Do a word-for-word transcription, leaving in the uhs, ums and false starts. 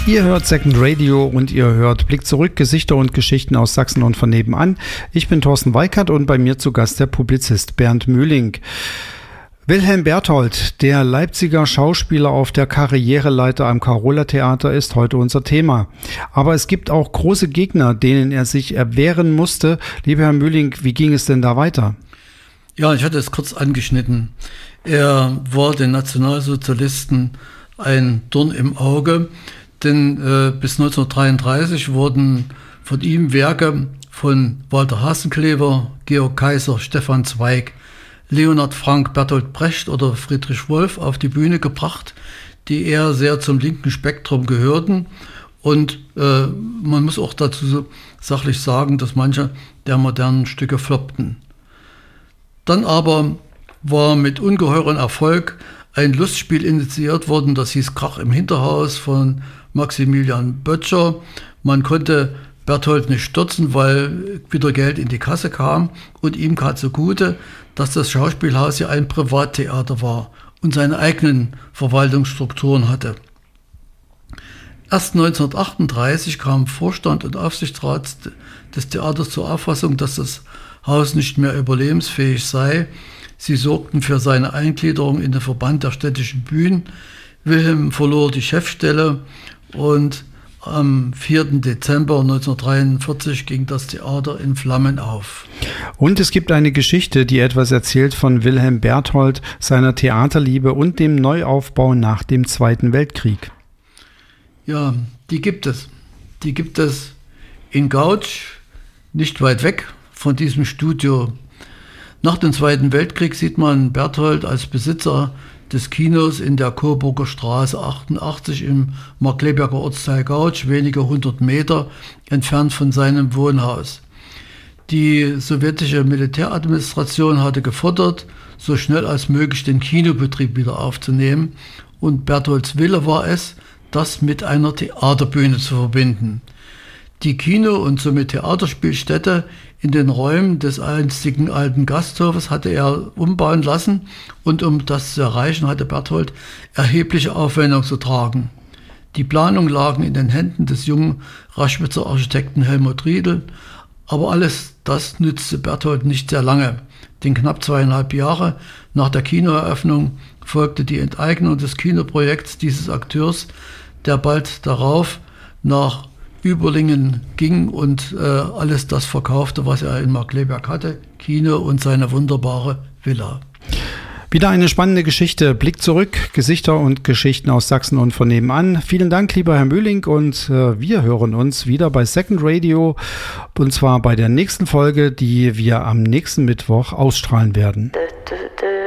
Ihr hört Second Radio und ihr hört Blick zurück, Gesichter und Geschichten aus Sachsen und von nebenan. Ich bin Thorsten Weikert und bei mir zu Gast der Publizist Bernd Mühling. Wilhelm Berthold, der Leipziger Schauspieler auf der Karriereleiter am Carola Theater, ist heute unser Thema. Aber es gibt auch große Gegner, denen er sich erwehren musste. Lieber Herr Mühling, wie ging es denn da weiter? Ja, ich hatte es kurz angeschnitten. Er war den Nationalsozialisten ein Dorn im Auge, denn äh, bis neunzehnhundertdreiunddreißig wurden von ihm Werke von Walter Hasenclever, Georg Kaiser, Stefan Zweig, Leonhard Frank, Bertolt Brecht oder Friedrich Wolf auf die Bühne gebracht, die eher sehr zum linken Spektrum gehörten. Und äh, man muss auch dazu sachlich sagen, dass manche der modernen Stücke floppten. Dann aber war mit ungeheurem Erfolg ein Lustspiel initiiert worden, das hieß Krach im Hinterhaus von Maximilian Böttcher. Man konnte Berthold nicht stürzen, weil wieder Geld in die Kasse kam, und ihm kam zugute, dass das Schauspielhaus ja ein Privattheater war und seine eigenen Verwaltungsstrukturen hatte. Erst neunzehnhundertachtunddreißig kam Vorstand und Aufsichtsrat des Theaters zur Auffassung, dass das Haus nicht mehr überlebensfähig sei. Sie sorgten für seine Eingliederung in den Verband der städtischen Bühnen. Wilhelm verlor die Chefstelle und am vierten Dezember neunzehnhundertdreiundvierzig ging das Theater in Flammen auf. Und es gibt eine Geschichte, die etwas erzählt von Wilhelm Berthold, seiner Theaterliebe und dem Neuaufbau nach dem Zweiten Weltkrieg. Ja, die gibt es. Die gibt es in Gautsch, nicht weit weg von diesem Studio. Nach dem Zweiten Weltkrieg sieht man Berthold als Besitzer des Kinos in der Coburger Straße achtundachtzig im Markkleeberger Ortsteil Gautsch, wenige hundert Meter entfernt von seinem Wohnhaus. Die sowjetische Militäradministration hatte gefordert, so schnell als möglich den Kinobetrieb wieder aufzunehmen, und Bertholds Wille war es, das mit einer Theaterbühne zu verbinden. Die Kino- und somit Theaterspielstätte in den Räumen des einstigen alten Gasthofes hatte er umbauen lassen, und um das zu erreichen, hatte Berthold erhebliche Aufwendungen zu tragen. Die Planungen lagen in den Händen des jungen Raschwitzer Architekten Helmut Riedel, aber alles das nützte Berthold nicht sehr lange, denn knapp zweieinhalb Jahre nach der Kinoeröffnung folgte die Enteignung des Kinoprojekts dieses Akteurs, der bald darauf nach Überlingen ging und äh, alles das verkaufte, was er in Markkleeberg hatte, Kino und seine wunderbare Villa. Wieder eine spannende Geschichte. Blick zurück, Gesichter und Geschichten aus Sachsen und von nebenan. Vielen Dank, lieber Herr Mühling, und äh, wir hören uns wieder bei Second Radio, und zwar bei der nächsten Folge, die wir am nächsten Mittwoch ausstrahlen werden.